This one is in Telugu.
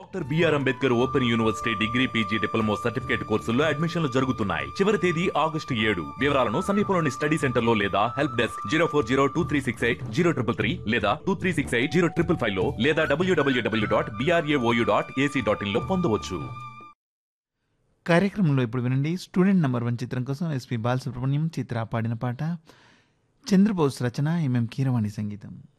Doctor BR Ambedkar open university degree PG diploma certificate కోర్సుల్లో అడ్మిషన్లు జరుగుతున్నాయి. చివరి తేదీ August 7. వివరాలను సమీపంలోని స్టడీ సెంటర్ లో లేదా హెల్ప్ డెస్క్ 04023680333 లేదా 23680555 లో లేదా www.brao.ac.in లో పొందవచ్చు. కార్యక్రమంలో ఇప్పుడు వినండి. స్టూడెంట్ నంబర్ 1 చిత్రం కోసం ఎస్పి బాలసుబ్రహ్మణ్యం చిత్ర పాడిన పాట. చంద్రబోస్ రచన, ఎంఎం కీరవాణి సంగీతం.